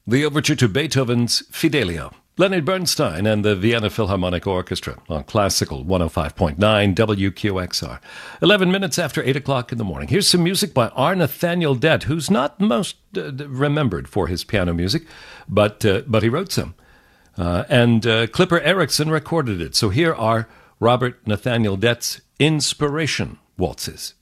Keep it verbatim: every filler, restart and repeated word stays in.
The overture to Beethoven's Fidelio. Leonard Bernstein and the Vienna Philharmonic Orchestra on Classical one oh five point nine W Q X R. Eleven minutes after eight o'clock in the morning. Here's some music by R. Nathaniel Dett, who's not most uh, remembered for his piano music, but uh, but he wrote some. Uh, and uh, Clipper Erickson recorded it. So here are Robert Nathaniel Dett's Inspiration Waltzes.